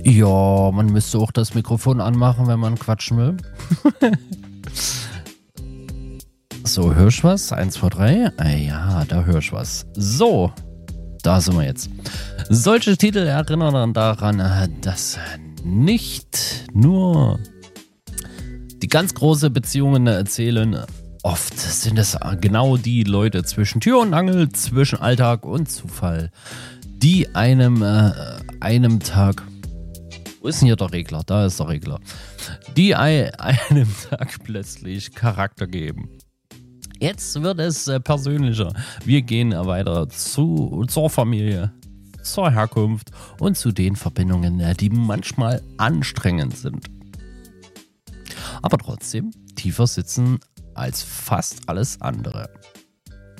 Ja, man müsste auch das Mikrofon anmachen, wenn man quatschen will. So, hörst du was? 1, 2, 3. Ja, da hörst du was. So, da sind wir jetzt. Solche Titel erinnern daran, dass nicht nur die ganz große Beziehungen erzählen. Oft sind es genau die Leute zwischen Tür und Angel, zwischen Alltag und Zufall, die einem Tag... Wo ist denn hier der Regler? Da ist der Regler. Die einem Tag plötzlich Charakter geben. Jetzt wird es persönlicher. Wir gehen weiter zur Familie, zur Herkunft und zu den Verbindungen, die manchmal anstrengend sind. Aber trotzdem tiefer sitzen als fast alles andere.